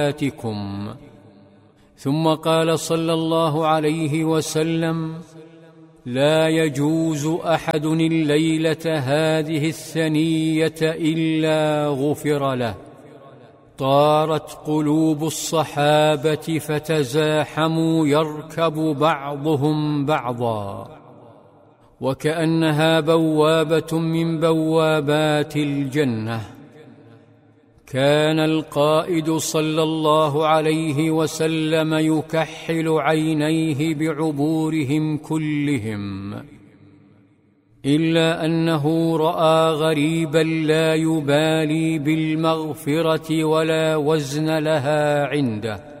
حياتكم. ثم قال صلى الله عليه وسلم: لا يجوز أحد الليلة هذه الثنية إلا غفر له. طارت قلوب الصحابة فتزاحموا يركب بعضهم بعضا، وكأنها بوابة من بوابات الجنة. كان القائد صلى الله عليه وسلم يكحل عينيه بعبورهم كلهم، إلا أنه رأى غريبا لا يبالي بالمغفرة ولا وزن لها عنده،